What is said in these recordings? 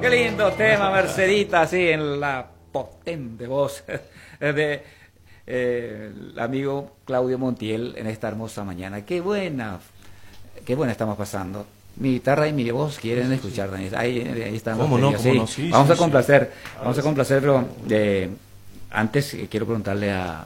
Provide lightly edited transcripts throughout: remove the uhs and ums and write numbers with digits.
Qué lindo tema, Mercedita, así en la potente voz de el amigo Claudio Montiel en esta hermosa mañana. Qué buena estamos pasando. Mi guitarra y mi voz quieren escuchar, Daniel. Ahí están los medios, ¿Cómo no? Sí, vamos sí, a complacer, sí. vamos a complacerlo. Antes quiero preguntarle a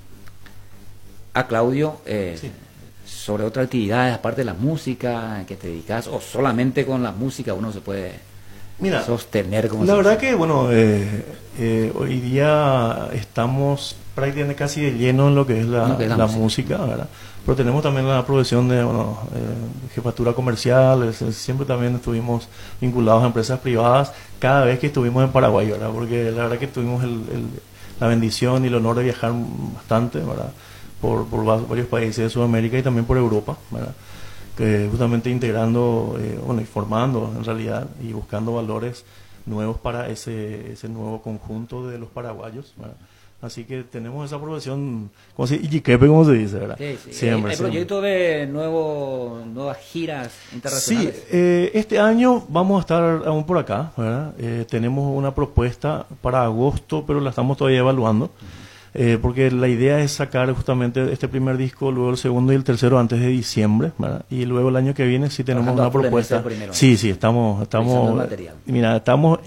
Claudio Sí. sobre otra actividad, aparte de la música, ¿en qué te dedicas? ¿O solamente con la música uno se puede sostener? Como la verdad que, bueno, hoy día estamos prácticamente casi de lleno en lo que es la música, ¿verdad? Pero tenemos también la profesión de jefatura comercial, siempre también estuvimos vinculados a empresas privadas cada vez que estuvimos en Paraguay, ¿verdad? Porque la verdad que tuvimos la bendición y el honor de viajar bastante, ¿verdad? Por varios países de Sudamérica y también por Europa, ¿verdad? Que justamente integrando, y formando en realidad y buscando valores nuevos para ese nuevo conjunto de los paraguayos, ¿verdad? Así que tenemos esa profesión, como se dice, ¿verdad? Sí, sí. Siempre, ¿Hay proyecto de nuevas giras internacionales? Sí, este año vamos a estar aún por acá, ¿verdad? Tenemos una propuesta para agosto, pero la estamos todavía evaluando. Porque la idea es sacar justamente este primer disco, luego el segundo y el tercero antes de diciembre, ¿verdad? Y luego el año que viene sí tenemos una propuesta. Sí, estamos mira, estamos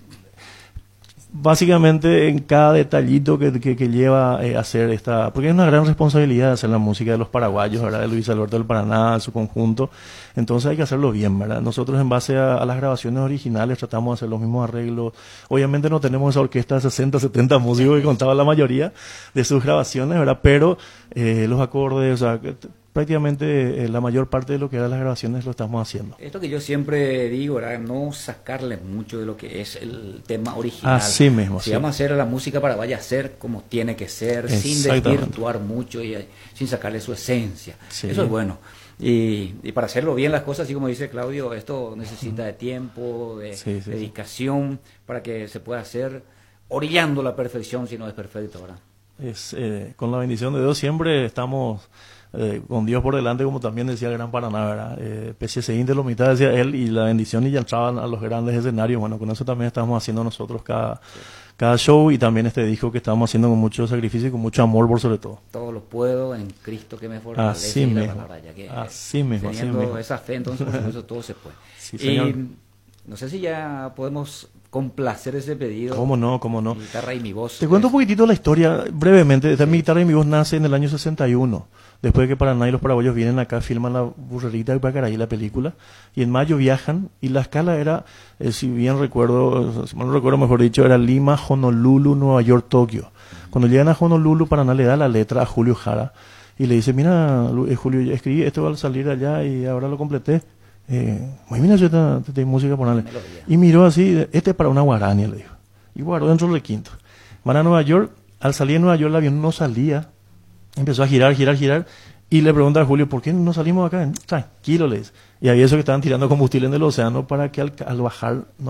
básicamente en cada detallito que lleva a hacer esta, porque es una gran responsabilidad hacer la música de los paraguayos, ¿verdad? De Luis Alberto del Paraná, su conjunto, entonces hay que hacerlo bien, ¿verdad? Nosotros en base a las grabaciones originales tratamos de hacer los mismos arreglos, obviamente no tenemos esa orquesta de 60, 70 músicos que contaba la mayoría de sus grabaciones, ¿verdad? Pero los acordes, o sea, prácticamente la mayor parte de lo que eran las grabaciones lo estamos haciendo. Esto que yo siempre digo, ¿verdad? No sacarle mucho de lo que es el tema original. Así mismo. Si vamos a hacer la música para vaya a ser como tiene que ser, sin desvirtuar mucho y sin sacarle su esencia. Sí. Eso es bueno. Y para hacerlo bien las cosas, así como dice Claudio, esto necesita de tiempo, de dedicación, para que se pueda hacer orillando la perfección, si no es perfecto, ¿verdad? Con la bendición de Dios siempre estamos con Dios por delante, como también decía el Gran Paraná, ¿verdad? PCC Inter, lo mitad decía él, y la bendición, y ya entraban a los grandes escenarios. Bueno, con eso también estamos haciendo nosotros cada show, y también este disco que estamos haciendo con mucho sacrificio y con mucho amor por sobre todo. Todo lo puedo en Cristo que me fortalece. Así mismo, así mismo. Teniendo esa fe, entonces por eso todo se puede. Sí, señor. Y no sé si ya podemos complacer ese pedido. ¿Cómo no? Mi guitarra y mi voz. Te cuento un poquitito la historia brevemente. Mi guitarra y mi voz nace en el año 61. Después de que Paraná y los paraguayos vienen acá, filman La Burrerita de Pacaraí, la película, y en mayo viajan, y la escala era, si mal no recuerdo, mejor dicho, era Lima, Honolulu, Nueva York, Tokio. Cuando llegan a Honolulu, Paraná le da la letra a Julio Jara, y le dice, mira, Julio, ya escribí, esto va a salir allá, y ahora lo completé. Mira, yo te música, ponale. Y miró así, este es para una guarania, le dijo. Y guardó dentro del quinto. Van a Nueva York, al salir de Nueva York el avión no salía. Empezó a girar, y le pregunta a Julio, ¿por qué no salimos acá? Tranquilo, le dice. Y había eso que estaban tirando combustible en el océano para que al bajar